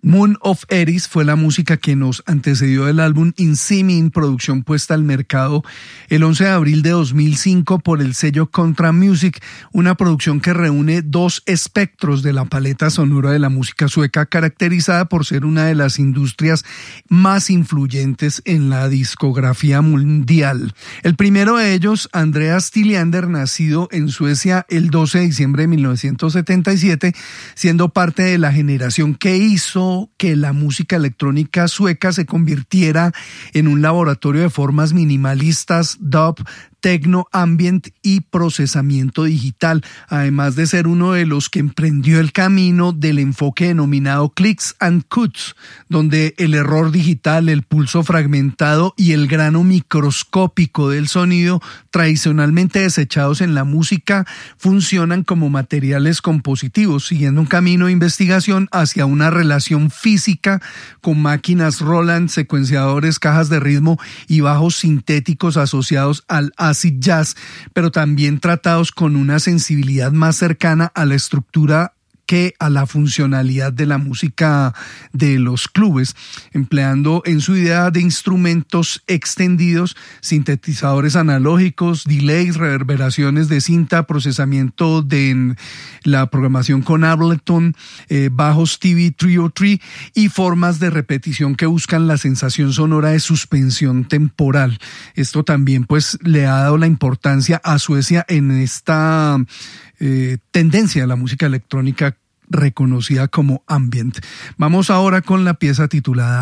Moon of Eris fue la música que nos antecedió del álbum Insimin, producción puesta al mercado el 11 de abril de 2005 por el sello Contra Music, una producción que reúne dos espectros de la paleta sonora de la música sueca, caracterizada por ser una de las industrias más influyentes en la discografía mundial. El primero de ellos, Andreas Tilliander, nacido en Suecia el 12 de diciembre de 1977, siendo parte de la generación que hizo que la música electrónica sueca se convirtiera en un laboratorio de formas minimalistas, dub, techno, ambient y procesamiento digital, además de ser uno de los que emprendió el camino del enfoque denominado clicks and cuts, donde el error digital, el pulso fragmentado y el grano microscópico del sonido, tradicionalmente desechados en la música, funcionan como materiales compositivos, siguiendo un camino de investigación hacia una relación física con máquinas Roland, secuenciadores, cajas de ritmo y bajos sintéticos asociados al acid jazz, pero también tratados con una sensibilidad más cercana a la estructura que a la funcionalidad de la música de los clubes, empleando en su idea de instrumentos extendidos, sintetizadores analógicos, delays, reverberaciones de cinta, procesamiento de la programación con Ableton, bajos TV 303 y formas de repetición que buscan la sensación sonora de suspensión temporal. Esto también pues le ha dado la importancia a Suecia en esta tendencia de la música electrónica reconocida como ambient. Vamos ahora con la pieza titulada